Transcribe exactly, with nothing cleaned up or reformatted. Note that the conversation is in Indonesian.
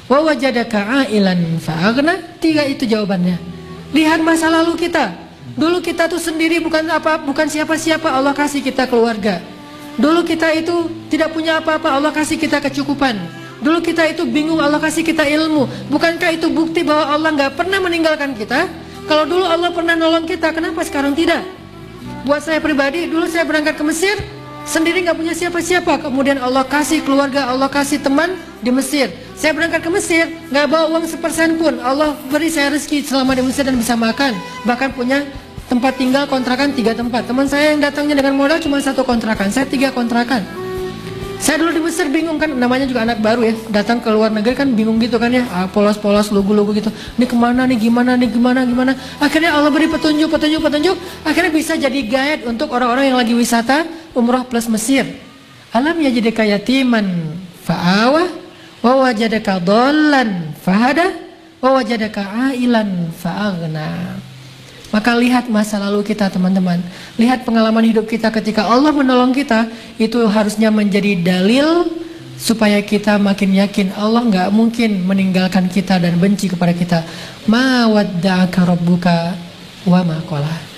wa wajadaka ailan fa'aghna. Tiga itu jawabannya. Lihat masa lalu kita. Dulu kita tuh sendiri bukan apa, bukan siapa-siapa, Allah kasih kita keluarga. Dulu kita itu tidak punya apa-apa, Allah kasih kita kecukupan. Dulu kita itu bingung, Allah kasih kita ilmu. Bukankah itu bukti bahwa Allah nggak pernah meninggalkan kita? Kalau dulu Allah pernah nolong kita, kenapa sekarang tidak? Buat saya pribadi, dulu saya berangkat ke Mesir, sendiri nggak punya siapa-siapa. Kemudian Allah kasih keluarga, Allah kasih teman di Mesir. Saya berangkat ke Mesir, nggak bawa uang sepersen pun. Allah beri saya rezeki selama di Mesir dan bisa makan. Bahkan punya tempat tinggal kontrakan tiga tempat. Teman saya yang datangnya dengan modal cuma satu kontrakan, saya tiga kontrakan. Saya dulu di Mesir bingung kan, namanya juga anak baru ya, datang ke luar negeri kan bingung gitu kan ya, ah, polos-polos, lugu-lugu gitu. Ini kemana nih, gimana nih, gimana, gimana. Akhirnya Allah beri petunjuk, petunjuk, petunjuk. Akhirnya bisa jadi guide untuk orang-orang yang lagi wisata umroh plus Mesir. Alam yajidka yatiman fa'awa, wa wajadaka dhallan fahada, wa wajadaka ailan fa'aghna. Maka lihat masa lalu kita teman-teman. Lihat pengalaman hidup kita ketika Allah menolong kita. Itu harusnya menjadi dalil supaya kita makin yakin Allah nggak mungkin meninggalkan kita dan benci kepada kita. Ma wadda'aka rabbuka wa ma qala.